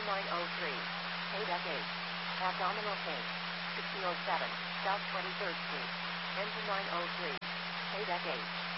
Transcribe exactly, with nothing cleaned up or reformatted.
twenty-nine oh three. Payback eight. Abdominal pain. sixty oh seven. South twenty-third Street. Engine nine oh three. Payback eight.